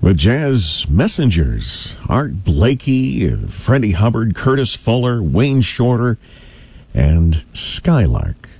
with jazz messengers, Art Blakey, Freddie Hubbard, Curtis Fuller, Wayne Shorter, and Skylark.